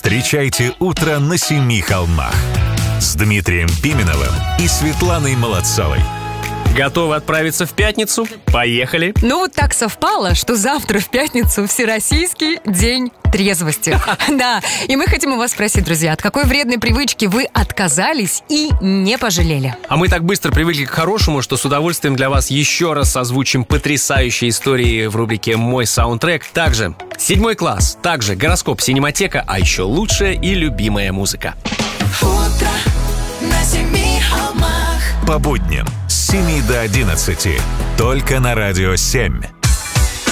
Встречайте утро на 7 холмах с Дмитрием Пименовым и Светланой Молодцовой. Готовы отправиться в пятницу? Поехали! Ну вот так совпало, что завтра в пятницу Всероссийский день трезвости. Да, и мы хотим у вас спросить, друзья, от какой вредной привычки вы отказались и не пожалели? А мы так быстро привыкли к хорошему, что с удовольствием для вас еще раз озвучим потрясающие истории в рубрике «Мой саундтрек». Также 7 класс, также гороскоп «Синематека», а еще лучшая и любимая музыка. Утро на 7 холмах. По будням с 7 до 11. Только на Радио 7.